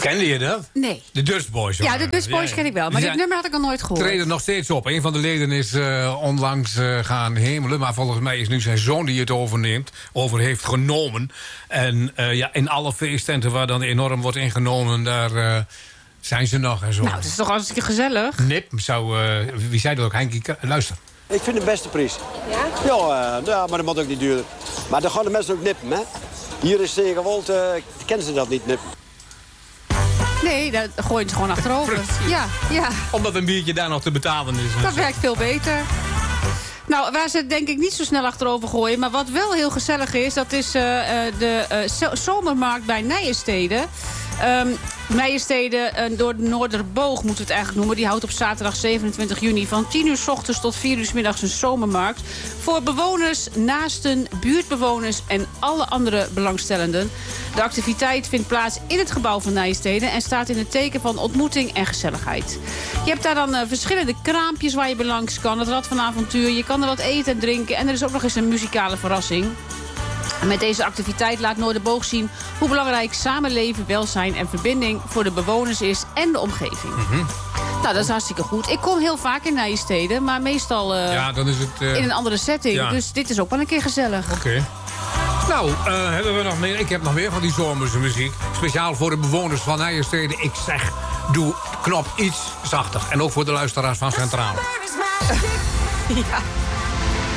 Kende je dat? Nee. De Dutch Boys. Ja, de Dutch Boys ken ik wel. Maar dit nummer had ik nog nooit gehoord. Treden nog steeds op. Een van de leden is onlangs gaan hemelen. Maar volgens mij is nu zijn zoon die het over heeft genomen. En in alle feesttenten waar dan enorm wordt ingenomen, daar zijn ze nog en zo. Nou, het is toch hartstikke gezellig. Nip wie zei dat ook? Henkie, luister. Ik vind de beste prijs. Ja? Ja, maar dat moet ook niet duurder. Maar dan gaan de mensen ook nippen, hè? Hier is Tegenwold, kennen ze dat niet, nippen. Nee, dat gooien ze gewoon achterover. Ja. Omdat een biertje daar nog te betalen is. Dat werkt veel beter. Nou, waar ze het denk ik niet zo snel achterover gooien. Maar wat wel heel gezellig is, dat is de zomermarkt bij Nijenstede. Nijenstede door de Noorderboog moeten we het eigenlijk noemen. Die houdt op zaterdag 27 juni van 10 uur 's ochtends tot 4 uur 's middags een zomermarkt. Voor bewoners, naasten, buurtbewoners en alle andere belangstellenden. De activiteit vindt plaats in het gebouw van Nijenstede en staat in het teken van ontmoeting en gezelligheid. Je hebt daar dan verschillende kraampjes waar je bij langs kan. Het Rad van Avontuur, je kan er wat eten en drinken. En er is ook nog eens een muzikale verrassing. Met deze activiteit laat Noorderboog zien hoe belangrijk samenleven, welzijn en verbinding voor de bewoners is en de omgeving. Nou, dat is hartstikke goed. Ik kom heel vaak in Nijenstede, maar meestal dan is het, in een andere setting. Ja. Dus dit is ook wel een keer gezellig. Oké. Nou, hebben we nog meer? Ik heb nog meer van die zomerse muziek. Speciaal voor de bewoners van Nijenstede. Ik zeg, doe knop iets zachter. En ook voor de luisteraars van Centraal. Ja.